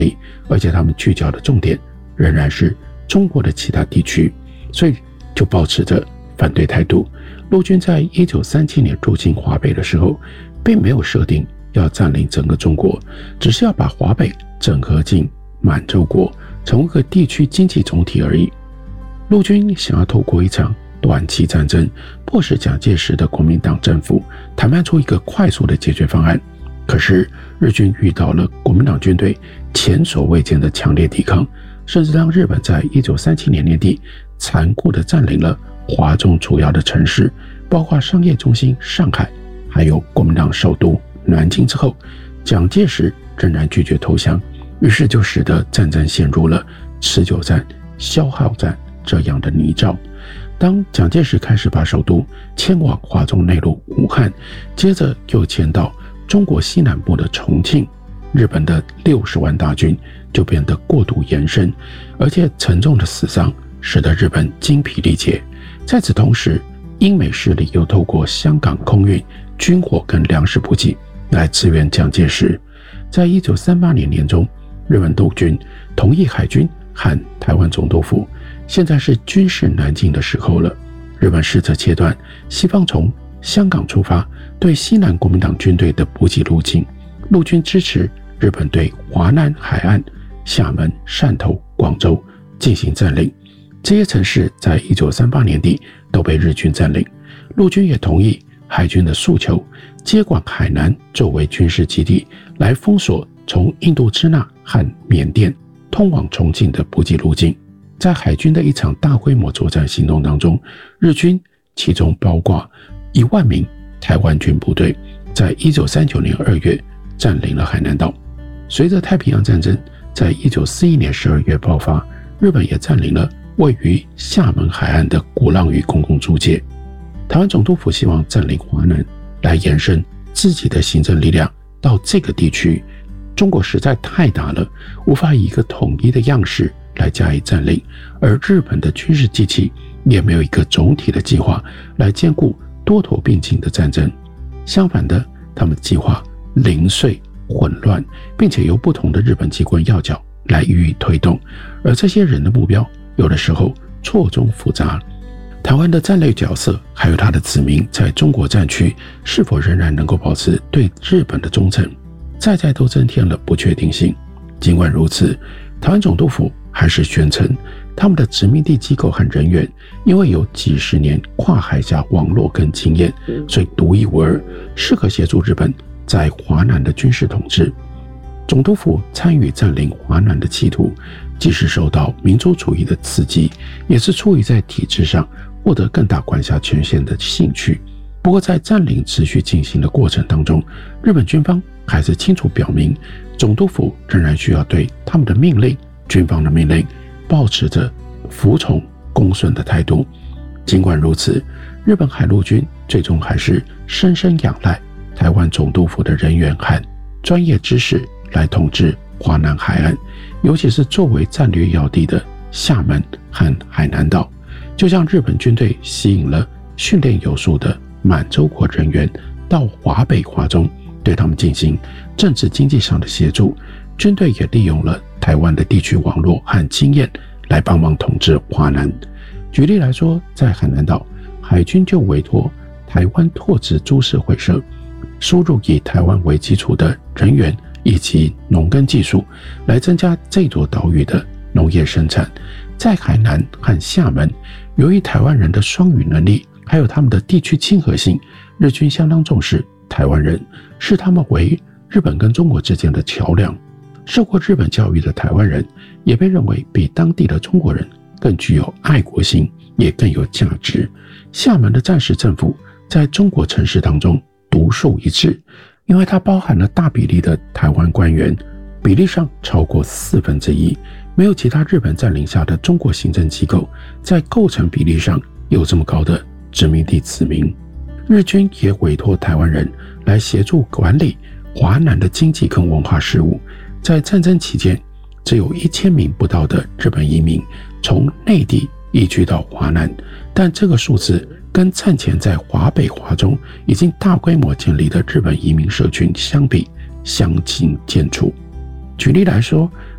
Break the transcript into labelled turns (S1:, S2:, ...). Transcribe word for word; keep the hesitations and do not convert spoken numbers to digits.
S1: 力，而且他们聚焦的重点仍然是中国的其他地区，所以就抱持着反对态度。陆军在一九三七年入侵华北的时候，并没有设定要占领整个中国，只是要把华北整合进满洲国，成为一个地区经济总体而已。陆军想要透过一场短期战争，迫使蒋介石的国民党政府谈判出一个快速的解决方案。可是日军遇到了国民党军队前所未见的强烈抵抗，甚至让日本在一九三七年年底残酷地占领了华中主要的城市，包括商业中心上海，还有国民党首都南京之后，蒋介石仍然拒绝投降，于是就使得战争陷入了持久战、消耗战这样的泥沼。当蒋介石开始把首都迁往华中内陆武汉，接着又迁到中国西南部的重庆，日本的六十万大军就变得过度延伸，而且沉重的死伤使得日本精疲力竭。在此同时，英美势力又透过香港空运军火跟粮食补给来支援蒋介石。在一九三八年年中，日本陆军同意海军和台湾总督府，现在是军事南进的时候了。日本试着切断西方从香港出发对西南国民党军队的补给路径，陆军支持日本对华南海岸、厦门、汕头、广州进行占领。这些城市在一九三八年底都被日军占领，陆军也同意海军的诉求，接管海南作为军事基地，来封锁从印度支那和缅甸通往重庆的补给路径。在海军的一场大规模作战行动当中，日军其中包括一万名台湾军部队，在一九三九年二月占领了海南岛。随着太平洋战争在一九四一年十二月爆发，日本也占领了位于厦门海岸的鼓浪屿公共租界。台湾总督府希望占领华南，来延伸自己的行政力量到这个地区。中国实在太大了，无法以一个统一的样式来加以占领，而日本的军事机器也没有一个总体的计划来兼顾多头并进的战争。相反的，他们计划零碎混乱，并且由不同的日本机关要角来予以推动，而这些人的目标有的时候错综复杂。台湾的战略角色还有他的子民在中国战区是否仍然能够保持对日本的忠诚，再再都增添了不确定性。尽管如此，台湾总督府还是宣称他们的殖民地机构和人员因为有几十年跨海峡网络跟经验，所以独一无二，适合协助日本在华南的军事统治。总督府参与占领华南的企图，既是受到民族主义的刺激，也是出于在体制上获得更大管辖权限的兴趣。不过在占领持续进行的过程当中，日本军方还是清楚表明，总督府仍然需要对他们的命令、军方的命令抱持着服从恭顺的态度。尽管如此，日本海陆军最终还是深深仰赖台湾总督府的人员和专业知识来统治华南海岸，尤其是作为战略要地的厦门和海南岛。就像日本军队吸引了训练有素的满洲国人员到华北华中，对他们进行政治经济上的协助，军队也利用了台湾的地区网络和经验来帮忙统治华南。举例来说，在海南岛，海军就委托台湾拓殖株式会社输入以台湾为基础的人员以及农耕技术，来增加这座岛屿的农业生产。在海南和厦门，由于台湾人的双语能力还有他们的地区亲和性，日军相当重视台湾人，视他们为日本跟中国之间的桥梁。受过日本教育的台湾人也被认为比当地的中国人更具有爱国心，也更有价值。厦门的战时政府在中国城市当中独树一帜，因为它包含了大比例的台湾官员，比例上超过四分之一。没有其他日本占领下的中国行政机构在构成比例上有这么高的殖民地子民。日军也委托台湾人来协助管理华南的经济跟文化事务。在战争期间，只有一千名不到的日本移民从内地移居到华南，但这个数字跟战前在华北华中已经大规模建立的日本移民社群相比，相形见绌。举例来说，